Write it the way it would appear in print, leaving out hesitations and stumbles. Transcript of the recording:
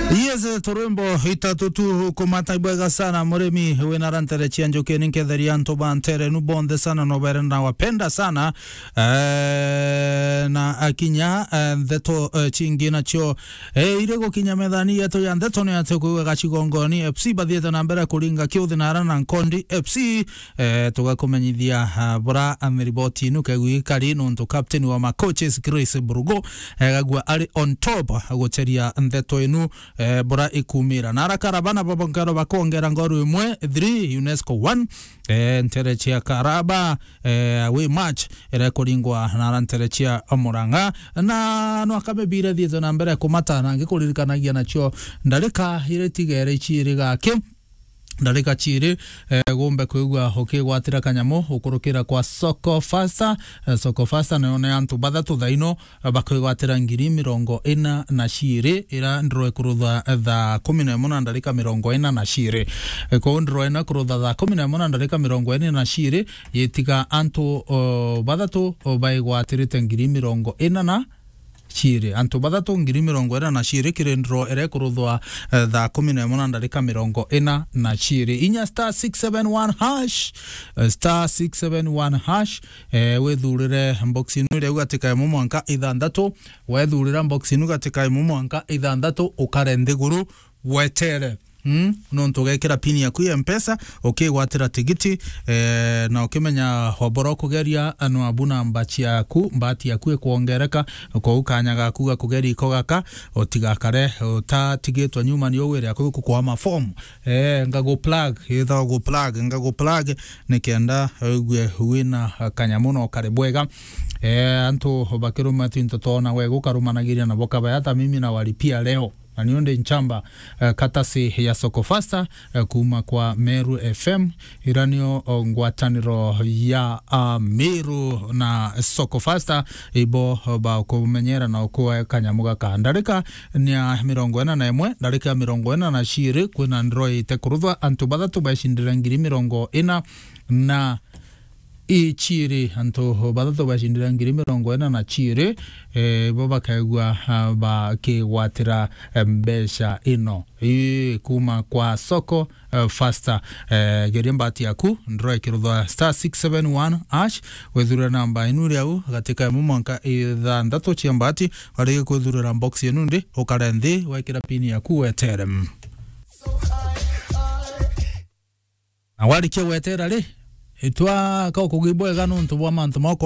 Yes, turembo itatu tu kumata ibwega sana muremi wina rantere chianjoke ninketheria anto bantere nubonde sana no berenda wapenda sana na akinya ndeto chingina cho irego kinya methani yetu ya ndeto ne atekuwe gachigongoni FC bathiete na mbere kuringa kiuthinara na Nkondi FC tugakumenyithia bora ameriboti nukegwi kari nuntu captain wa ma coaches Grace Burugo gagwa ari on top agocheria ndeto inu bora ikumira na rakarabana babongero bakongera ngoru imwe 3 UNESCO 1 nterechia karaba we match erekoringwa na nterechia Muranga na no akabebire thieto na mbere kumatana ngikuririkanagia nacho ndarika iretigere chiri gake ndarika chiri gombe kwigwa hokigwatira kanyamo ukurukira kwa Soko Fasta none antu bathatu thaino bakwigwatira ngiri 40 na shiri ira ndroe kurutha tha 11 na ndarika 40 na shiri ko ndroe na kurutha tha 11 na ndarika 40 na shiri yetiga antu bathatu baigwatirite ngiri 40 na chiri antu bathatu ngiri 40 na chiri kirendro ere kuruthwa tha 11 na ndarika 40 na chiri inya *671 hash wethurire box inu ire gatika emu mwanka ithandatu wethurira box inu gatika emu mwanka ithandatu ukarende guru wetere nonto gekira pini yaku ya mpesa ukigwatira tigiti na ukimenya hoboro kugeria anu abuna mbati yaku kuongereka ko ukanyaga kuga kugeri ikogaka otigakare utatigitwa nyuma ni owere yaku kukwama form ngago plug nikenda gwe wina kanyamuno karebwega antu bakiruma tinto tona we gukarumanagiria na boka bayata mimi na walipia leo na nionde nchamba katasi ya Soko Fasta kuma kwa Meru FM iranio ngwataniro ya Meru na Soko Fasta ibo ba kumenyera na okuwa kanyamuga ka ndarika nia 41 ndarika 40 na shiri kuna Android tekurudwa antu bathatu bashindira ngiri 40 na ichiri anto bathatu bashindira ngiri 40 na chiri baba kaigwa ba kigwatira mbesha ino kuma kwa Soko Fasta gerimbati yaku ndroe kirudwa *671 hash wethura namba inuri au gatika mumanka ithandatu chiambati wari kuthurira box yenundi ukarendi wekira pini yaku weterem awali ke wetera le itwa ka kugibwega nuntu bwa mantu moko